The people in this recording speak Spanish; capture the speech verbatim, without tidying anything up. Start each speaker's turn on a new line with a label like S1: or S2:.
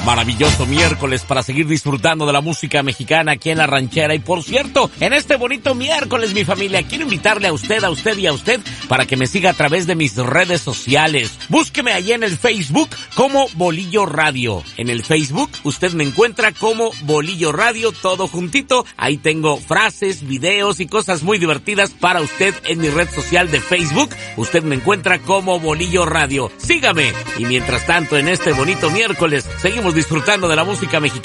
S1: Maravilloso miércoles para seguir disfrutando de la música mexicana aquí en La Ranchera. Y por cierto, en este bonito miércoles, mi familia, quiero invitarle a usted, a usted y a usted para que me siga a través de mis redes sociales. Búsqueme allí en el Facebook como Bolillo Radio. En el Facebook usted me encuentra como Bolillo Radio, todo juntito. Ahí tengo frases, videos y cosas muy divertidas para usted en mi red social de Facebook. Usted me encuentra como Bolillo Radio. Sígame. Y mientras tanto, en este bonito miércoles, seguimos disfrutando de la música mexicana.